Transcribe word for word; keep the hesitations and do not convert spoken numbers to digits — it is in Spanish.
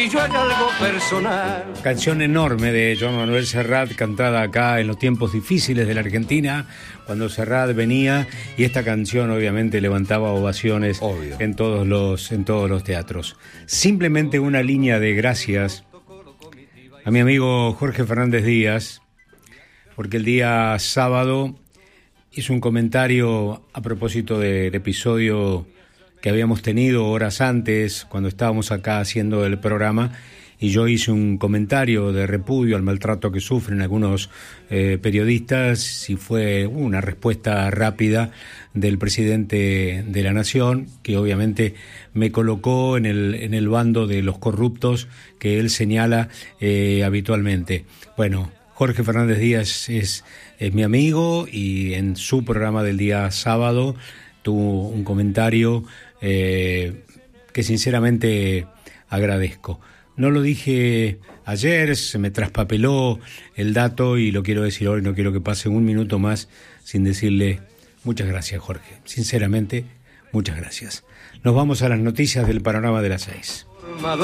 Y yo hay algo personal. Canción enorme de Joan Manuel Serrat, cantada acá en los tiempos difíciles de la Argentina, cuando Serrat venía, y esta canción obviamente levantaba ovaciones Obvio. en todos los, en todos los teatros. Simplemente una línea de gracias a mi amigo Jorge Fernández Díaz, porque el día sábado hizo un comentario a propósito del episodio que habíamos tenido horas antes, cuando estábamos acá haciendo el programa, y yo hice un comentario de repudio al maltrato que sufren algunos eh, periodistas, y fue una respuesta rápida del presidente de la Nación, que obviamente me colocó en el, en el bando de los corruptos que él señala eh, habitualmente. Bueno, Jorge Fernández Díaz es, es mi amigo, y en su programa del día sábado tuvo un comentario eh, que sinceramente agradezco. No lo dije ayer, se me traspapeló el dato y lo quiero decir hoy. No quiero que pase un minuto más sin decirle muchas gracias, Jorge. Sinceramente, muchas gracias. Nos vamos a las noticias del panorama de las seis.